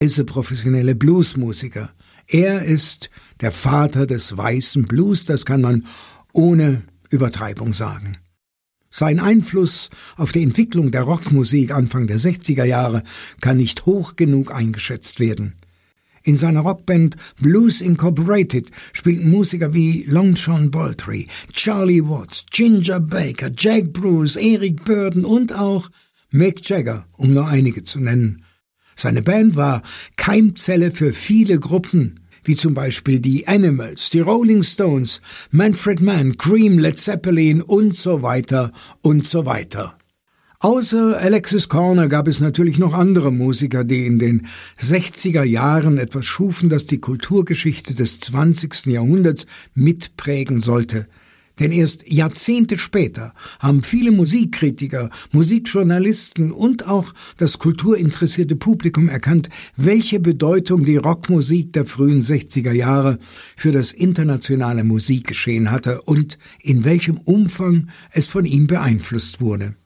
professionelle Bluesmusiker. Er ist der Vater des weißen Blues, das kann man ohne Übertreibung sagen. Sein Einfluss auf die Entwicklung der Rockmusik Anfang der 60er Jahre kann nicht hoch genug eingeschätzt werden. In seiner Rockband Blues Incorporated spielten Musiker wie Long John Baldry, Charlie Watts, Ginger Baker, Jack Bruce, Eric Burdon und auch Mick Jagger, um nur einige zu nennen. Seine Band war Keimzelle für viele Gruppen, wie zum Beispiel die Animals, die Rolling Stones, Manfred Mann, Cream, Led Zeppelin und so weiter und so weiter. Außer Alexis Korner gab es natürlich noch andere Musiker, die in den 60er Jahren etwas schufen, das die Kulturgeschichte des 20. Jahrhunderts mitprägen sollte. Denn erst Jahrzehnte später haben viele Musikkritiker, Musikjournalisten und auch das kulturinteressierte Publikum erkannt, welche Bedeutung die Rockmusik der frühen 60er Jahre für das internationale Musikgeschehen hatte und in welchem Umfang es von ihm beeinflusst wurde.